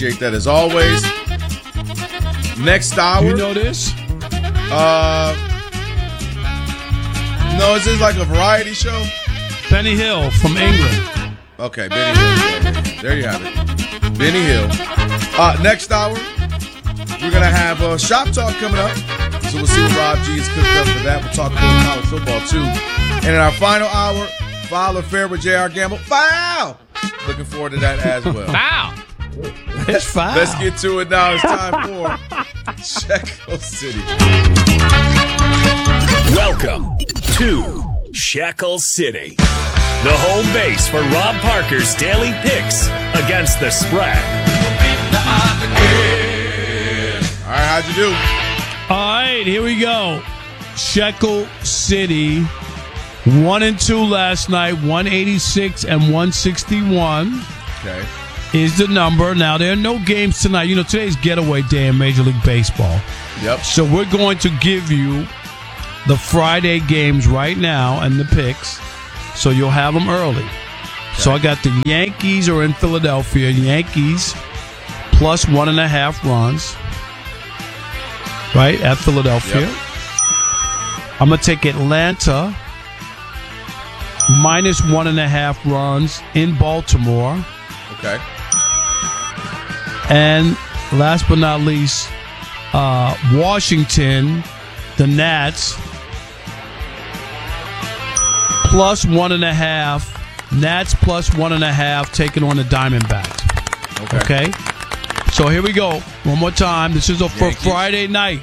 Appreciate that as always. Next hour. You know this? No, is this like a variety show? Benny Hill from England. Okay, Benny Hill. Yeah. There you have it. Benny Hill. Next hour, we're going to have Shop Talk coming up. So we'll see what Rob G is cooked up for that. We'll talk about college football, too. And in our final hour, Foul or Fair with J.R. Gamble. Foul! Looking forward to that as well. Foul! It's foul. Let's get to it now. It's time for Shekel City. Welcome to Shekel City, the home base for Rob Parker's daily picks against the spread. All right, how'd you do? All right, here we go. Shekel City, 1-2 last night, 186 and 161. Okay. Is the number. Now, there are no games tonight. You know, today's getaway day in Major League Baseball. Yep. So we're going to give you the Friday games right now and the picks, so you'll have them early. Okay. So I got the Yankees are in Philadelphia. Yankees plus 1.5 runs, right, at Philadelphia. Yep. I'm going to take Atlanta minus 1.5 runs in Baltimore. Okay. And last but not least, Washington, the Nats, plus 1.5. Nats plus 1.5, taking on the Diamondbacks. Okay. So here we go. One more time. This is for Friday night.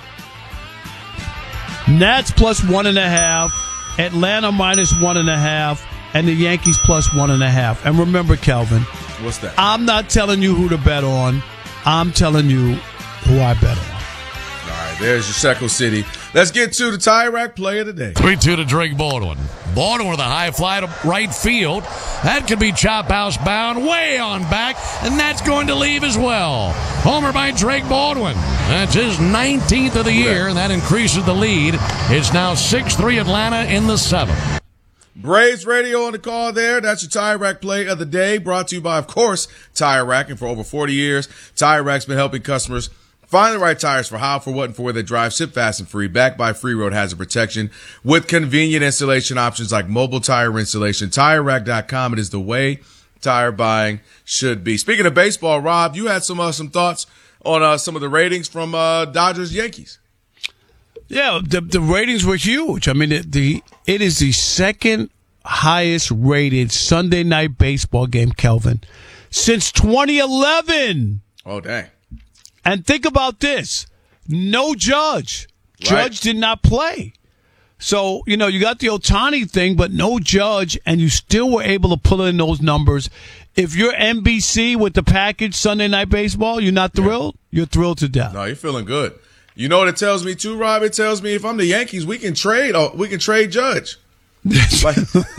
Nats plus 1.5, Atlanta minus 1.5, and the Yankees plus 1.5. And remember, Kelvin, what's that? I'm not telling you who to bet on. I'm telling you who I bet on. All right, there's your Shekel City. Let's get to the Tire Rack play of the day. 3-2 to Drake Baldwin. Baldwin with a high fly to right field. That could be chop house bound way on back, and that's going to leave as well. Homer by Drake Baldwin. That's his 19th of the year, and that increases the lead. It's now 6-3 Atlanta in the 7th. Braves Radio on the call there. That's your Tire Rack play of the day, brought to you by, of course, Tire Rack. And for over 40 years, Tire Rack's been helping customers find the right tires for how, for what, and for where they drive. Ship fast and free, backed by Free Road Hazard Protection with convenient installation options like mobile tire installation. TireRack.com. It is the way tire buying should be. Speaking of baseball, Rob, you had some thoughts on some of the ratings from Dodgers Yankees. Yeah, the ratings were huge. I mean, it is the second highest rated Sunday night baseball game, Kelvin, since 2011. Oh, dang. And think about this. No Judge. Right. Judge did not play. So, you know, you got the Ohtani thing, but no Judge, and you still were able to pull in those numbers. If you're NBC with the package Sunday Night Baseball, you're not thrilled? Yeah. You're thrilled to death. No, you're feeling good. You know what it tells me too, Rob? It tells me if I'm the Yankees, we can trade Judge. Like,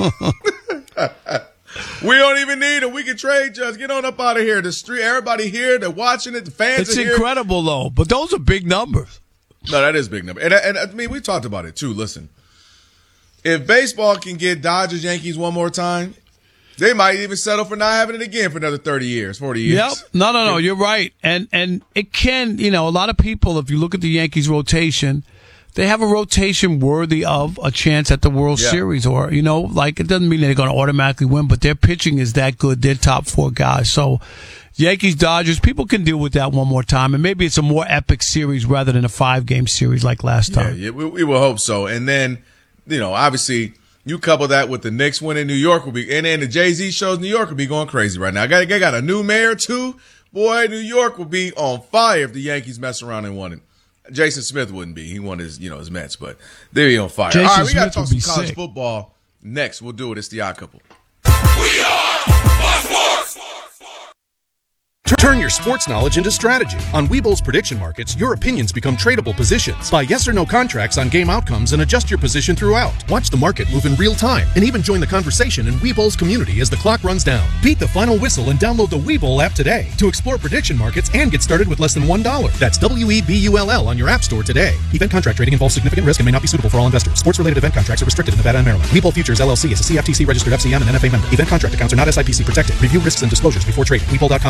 we don't even need him. We can trade Judge. Get on up out of here. The street, everybody here, they're watching it. The fans are here. It's incredible, though. But those are big numbers. No, that is a big number. And I mean, we talked about it too. Listen, if baseball can get Dodgers Yankees one more time, they might even settle for not having it again for another 30 years, 40 years. Yep. No, you're right. And it can, you know, a lot of people, if you look at the Yankees rotation, they have a rotation worthy of a chance at the World Series, or, you know, like, it doesn't mean they're going to automatically win, but their pitching is that good. They're top 4 guys. So Yankees, Dodgers, people can deal with that one more time. And maybe it's a more epic series rather than a 5-game series like last time. Yeah, we will hope so. And then, you know, obviously, you couple that with the Knicks win in New York, and then the Jay-Z shows in New York will be going crazy right now. They got a new mayor too. Boy, New York will be on fire if the Yankees mess around and won it. Jason Smith wouldn't be. He won his Mets, but they'd be on fire. Jason All right, we got to Smith talk would some be college sick. football next. We'll do it. It's the Odd Couple. We are Fox Sports. Turn your sports knowledge into strategy. On Webull's prediction markets, your opinions become tradable positions. Buy yes or no contracts on game outcomes and adjust your position throughout. Watch the market move in real time and even join the conversation in Webull's community as the clock runs down. Beat the final whistle and download the Webull app today to explore prediction markets and get started with less than $1. That's WEBULL on your app store today. Event contract trading involves significant risk and may not be suitable for all investors. Sports-related event contracts are restricted in Nevada and Maryland. Webull Futures LLC is a CFTC registered FCM and NFA member. Event contract accounts are not SIPC protected. Review risks and disclosures before trading. Webull.com/disclosures.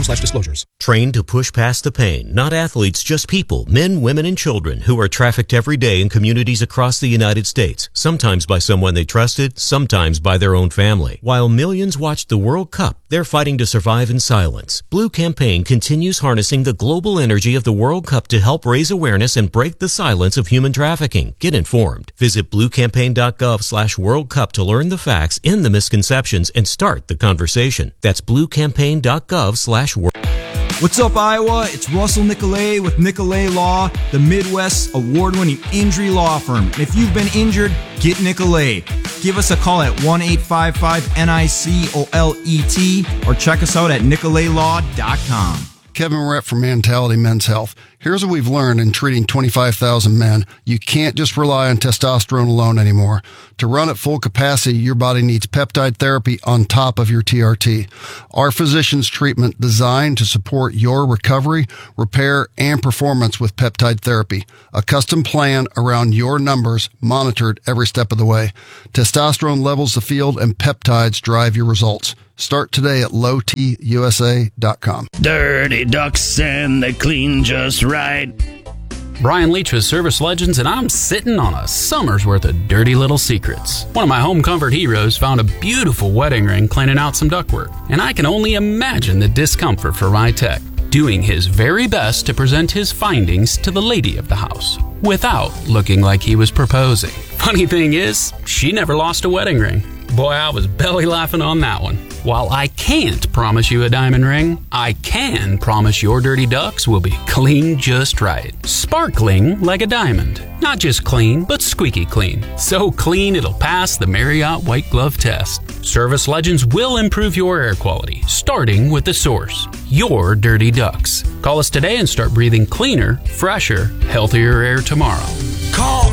dangers. Trained to push past the pain, not athletes, just people, men, women, and children who are trafficked every day in communities across the United States, sometimes by someone they trusted, sometimes by their own family. While millions watched the World Cup, they're fighting to survive in silence. Blue Campaign continues harnessing the global energy of the World Cup to help raise awareness and break the silence of human trafficking. Get informed. Visit bluecampaign.gov/World Cup to learn the facts, end the misconceptions, and start the conversation. That's bluecampaign.gov/World. What's up, Iowa? It's Russell Nicolay with Nicolay Law, the Midwest's award-winning injury law firm. And if you've been injured, get Nicolay. Give us a call at 1-855-NICOLET or check us out at nicolaylaw.com. Kevin Moret from Mentality Men's Health. Here's what we've learned in treating 25,000 men. You can't just rely on testosterone alone anymore. To run at full capacity, your body needs peptide therapy on top of your TRT. Our physician's treatment designed to support your recovery, repair, and performance with peptide therapy. A custom plan around your numbers, monitored every step of the way. Testosterone levels the field and peptides drive your results. Start today at lowtusa.com. Dirty ducks and they clean just right. Brian Leach with Service Legends, and I'm sitting on a summer's worth of dirty little secrets. One of my home comfort heroes found a beautiful wedding ring cleaning out some ductwork, and I can only imagine the discomfort for my tech, doing his very best to present his findings to the lady of the house, without looking like he was proposing. Funny thing is, she never lost a wedding ring. Boy, I was belly laughing on that one. While I can't promise you a diamond ring, I can promise your dirty ducks will be clean just right. Sparkling like a diamond. Not just clean, but squeaky clean. So clean it'll pass the Marriott White Glove test. Service Legends will improve your air quality, starting with the source, your dirty ducks. Call us today and start breathing cleaner, fresher, healthier air tomorrow. Call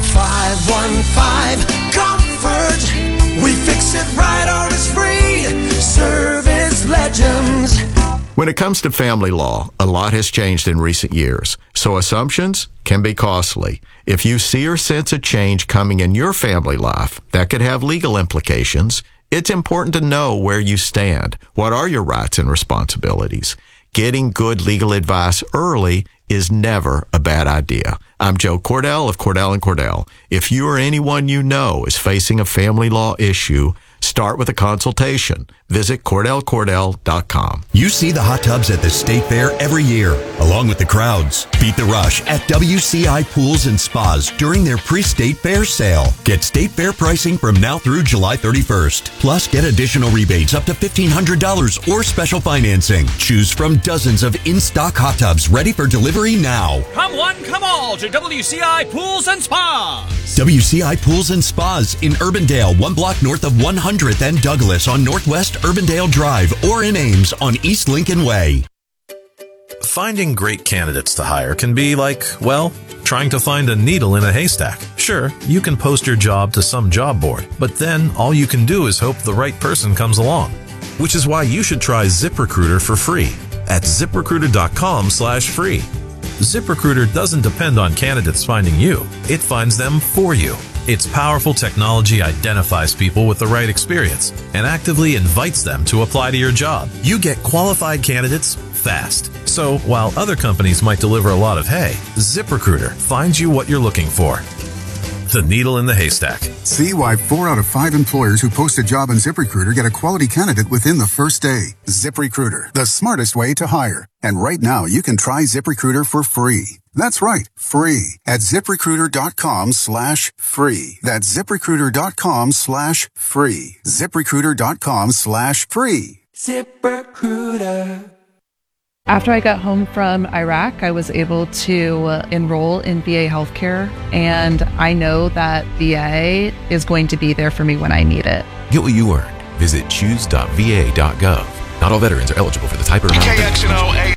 515-COMFORT. We fix it right or it's free. Service Legends. When it comes to family law, a lot has changed in recent years, so assumptions can be costly. If you see or sense a change coming in your family life that could have legal implications, it's important to know where you stand. What are your rights and responsibilities? Getting good legal advice early is never a bad idea. I'm Joe Cordell of Cordell & Cordell. If you or anyone you know is facing a family law issue, start with a consultation. Visit CordellCordell.com. You see the hot tubs at the State Fair every year, along with the crowds. Beat the rush at WCI Pools and Spas during their pre-State Fair sale. Get State Fair pricing from now through July 31st. Plus, get additional rebates up to $1,500 or special financing. Choose from dozens of in-stock hot tubs ready for delivery now. Come one, come all to WCI Pools and Spas. WCI Pools and Spas in Urbandale, 1 block north of 100th and Douglas on Northwest Urbandale Drive, or in Ames on East Lincoln Way. Finding great candidates to hire can be like, well, trying to find a needle in a haystack. Sure, you can post your job to some job board, but then all you can do is hope the right person comes along. Which is why you should try ZipRecruiter for free at ZipRecruiter.com/free. ZipRecruiter doesn't depend on candidates finding you. It finds them for you. Its powerful technology identifies people with the right experience and actively invites them to apply to your job. You get qualified candidates fast. So while other companies might deliver a lot of hay, ZipRecruiter finds you what you're looking for. The needle in the haystack. See why 4 out of 5 employers who post a job on ZipRecruiter get a quality candidate within the first day. ZipRecruiter, the smartest way to hire. And right now, you can try ZipRecruiter for free. That's right, free at ZipRecruiter.com/free. That's ZipRecruiter.com/free. ZipRecruiter.com/free. ZipRecruiter. After I got home from Iraq, I was able to enroll in VA healthcare, and I know that VA is going to be there for me when I need it. Get what you earned. Visit choose.va.gov. Not all veterans are eligible for the type of... KXNO